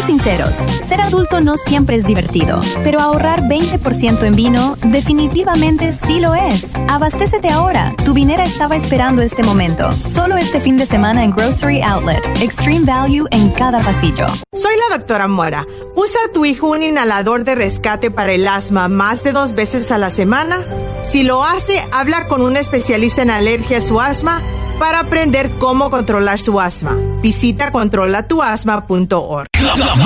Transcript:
Seamos sinceros, ser adulto no siempre es divertido, pero ahorrar 20% en vino definitivamente sí lo es. Abastécete ahora. Tu vinera estaba esperando este momento. Solo este fin de semana en Grocery Outlet. Extreme Value en cada pasillo. Soy la doctora Mora. ¿Usa tu hijo un inhalador de rescate para el asma más de 2 veces a la semana? Si lo hace, habla con un especialista en alergias o asma para aprender cómo controlar su asma. Visita controlatuasma.org.